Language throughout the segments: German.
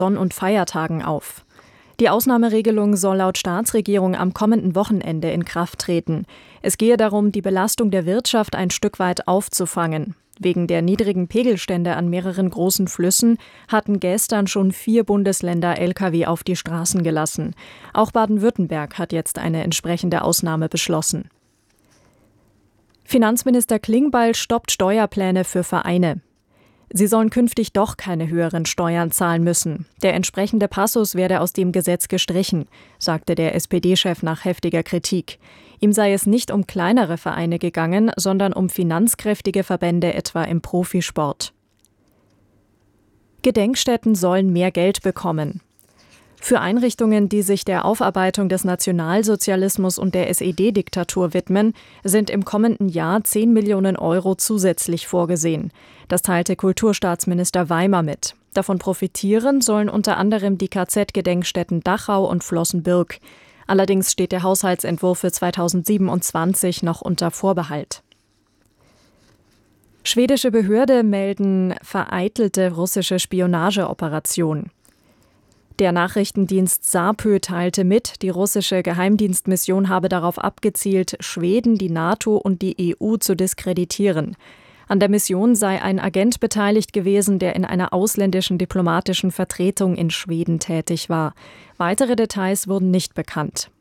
Sonn- und Feiertagen auf. Die Ausnahmeregelung soll laut Staatsregierung am kommenden Wochenende in Kraft treten. Es gehe darum, die Belastung der Wirtschaft ein Stück weit aufzufangen. Wegen der niedrigen Pegelstände an mehreren großen Flüssen hatten gestern schon 4 Bundesländer Lkw auf die Straßen gelassen. Auch Baden-Württemberg hat jetzt eine entsprechende Ausnahme beschlossen. Finanzminister Klingbeil stoppt Steuerpläne für Vereine. Sie sollen künftig doch keine höheren Steuern zahlen müssen. Der entsprechende Passus werde aus dem Gesetz gestrichen, sagte der SPD-Chef nach heftiger Kritik. Ihm sei es nicht um kleinere Vereine gegangen, sondern um finanzkräftige Verbände etwa im Profisport. Gedenkstätten sollen mehr Geld bekommen. Für Einrichtungen, die sich der Aufarbeitung des Nationalsozialismus und der SED-Diktatur widmen, sind im kommenden Jahr 10 Millionen Euro zusätzlich vorgesehen. Das teilte Kulturstaatsminister Weimer mit. Davon profitieren sollen unter anderem die KZ-Gedenkstätten Dachau und Flossenbürg. Allerdings steht der Haushaltsentwurf für 2027 noch unter Vorbehalt. Schwedische Behörde melden vereitelte russische Spionageoperation. Der Nachrichtendienst SAPÖ teilte mit, die russische Geheimdienstmission habe darauf abgezielt, Schweden, die NATO und die EU zu diskreditieren. An der Mission sei ein Agent beteiligt gewesen, der in einer ausländischen diplomatischen Vertretung in Schweden tätig war. Weitere Details wurden nicht bekannt.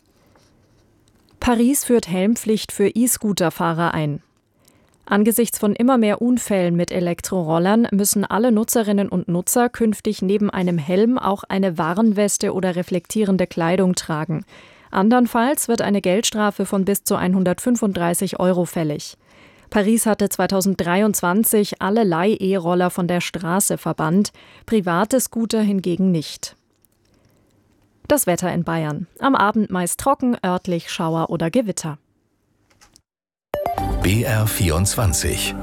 Paris führt Helmpflicht für E-Scooter-Fahrer ein. Angesichts von immer mehr Unfällen mit Elektrorollern müssen alle Nutzerinnen und Nutzer künftig neben einem Helm auch eine Warnweste oder reflektierende Kleidung tragen. Andernfalls wird eine Geldstrafe von bis zu 135 € fällig. Paris hatte 2023 alle Leih-E-Roller von der Straße verbannt, private Scooter hingegen nicht. Das Wetter in Bayern. Am Abend meist trocken, örtlich Schauer oder Gewitter. BR24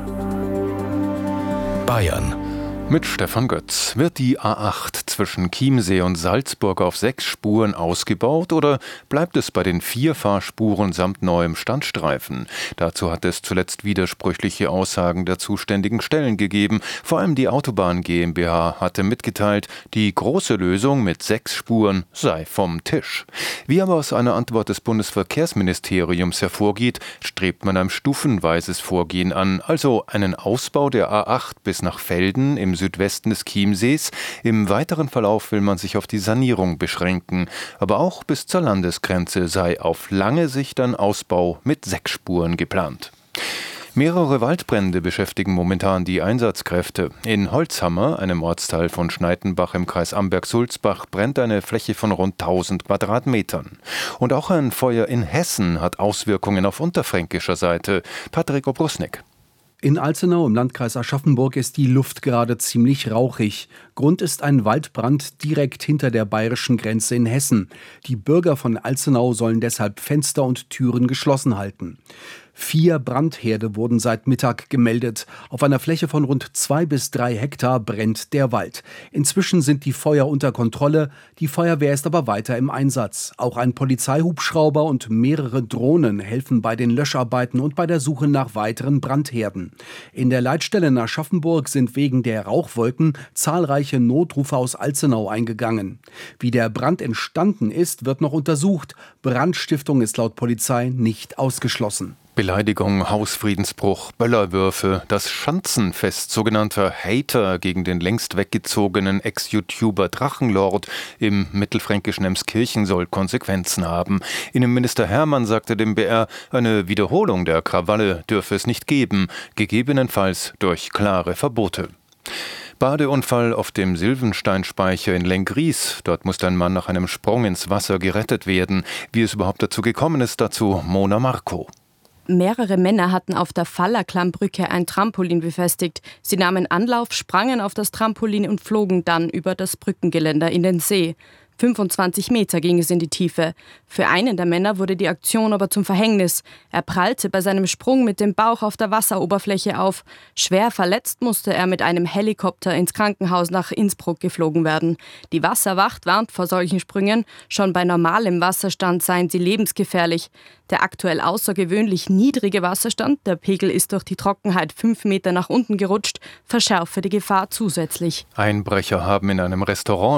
Bayern. Mit Stefan Götz. Wird die A8 zwischen Chiemsee und Salzburg auf 6 Spuren ausgebaut oder bleibt es bei den 4 Fahrspuren samt neuem Standstreifen? Dazu hat es zuletzt widersprüchliche Aussagen der zuständigen Stellen gegeben. Vor allem die Autobahn GmbH hatte mitgeteilt, die große Lösung mit 6 Spuren sei vom Tisch. Wie aber aus einer Antwort des Bundesverkehrsministeriums hervorgeht, strebt man ein stufenweises Vorgehen an, also einen Ausbau der A8 bis nach Velden im Südwesten des Chiemsees. Im weiteren Verlauf will man sich auf die Sanierung beschränken. Aber auch bis zur Landesgrenze sei auf lange Sicht ein Ausbau mit 6 Spuren geplant. Mehrere Waldbrände beschäftigen momentan die Einsatzkräfte. In Holzhammer, einem Ortsteil von Schneidenbach im Kreis Amberg-Sulzbach, brennt eine Fläche von rund 1000 Quadratmetern. Und auch ein Feuer in Hessen hat Auswirkungen auf unterfränkischer Seite. Patrick Obrusnik. In Alzenau im Landkreis Aschaffenburg ist die Luft gerade ziemlich rauchig. Grund ist ein Waldbrand direkt hinter der bayerischen Grenze in Hessen. Die Bürger von Alzenau sollen deshalb Fenster und Türen geschlossen halten. 4 Brandherde wurden seit Mittag gemeldet. Auf einer Fläche von rund 2 bis 3 Hektar brennt der Wald. Inzwischen sind die Feuer unter Kontrolle. Die Feuerwehr ist aber weiter im Einsatz. Auch ein Polizeihubschrauber und mehrere Drohnen helfen bei den Löscharbeiten und bei der Suche nach weiteren Brandherden. In der Leitstelle in Aschaffenburg sind wegen der Rauchwolken zahlreiche Notrufe aus Alzenau eingegangen. Wie der Brand entstanden ist, wird noch untersucht. Brandstiftung ist laut Polizei nicht ausgeschlossen. Beleidigung, Hausfriedensbruch, Böllerwürfe, das Schanzenfest sogenannter Hater gegen den längst weggezogenen Ex-YouTuber Drachenlord im mittelfränkischen Emskirchen soll Konsequenzen haben. Innenminister Hermann sagte dem BR, eine Wiederholung der Krawalle dürfe es nicht geben, gegebenenfalls durch klare Verbote. Badeunfall auf dem Silvensteinspeicher in Lenggries. Dort musste ein Mann nach einem Sprung ins Wasser gerettet werden. Wie es überhaupt dazu gekommen ist, dazu Mona Marco. Mehrere Männer hatten auf der Fallerklammbrücke ein Trampolin befestigt. Sie nahmen Anlauf, sprangen auf das Trampolin und flogen dann über das Brückengeländer in den See. 25 Meter ging es in die Tiefe. Für einen der Männer wurde die Aktion aber zum Verhängnis. Er prallte bei seinem Sprung mit dem Bauch auf der Wasseroberfläche auf. Schwer verletzt musste er mit einem Helikopter ins Krankenhaus nach Innsbruck geflogen werden. Die Wasserwacht warnt vor solchen Sprüngen. Schon bei normalem Wasserstand seien sie lebensgefährlich. Der aktuell außergewöhnlich niedrige Wasserstand, der Pegel ist durch die Trockenheit 5 Meter nach unten gerutscht, verschärfe die Gefahr zusätzlich. Einbrecher haben in einem Restaurant